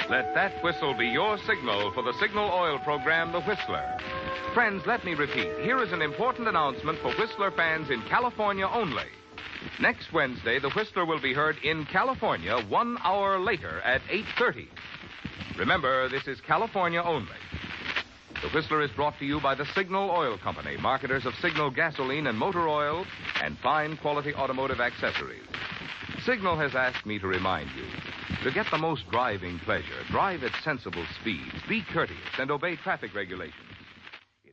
Let that whistle be your signal for the Signal Oil program, The Whistler. Friends, let me repeat. Here is an important announcement for Whistler fans in California only. Next Wednesday, The Whistler will be heard in California 1 hour later at 8:30. Remember, this is California only. The Whistler is brought to you by the Signal Oil Company, marketers of Signal gasoline and motor oil and fine quality automotive accessories. Signal has asked me to remind you, to get the most driving pleasure, drive at sensible speeds, be courteous, and obey traffic regulations.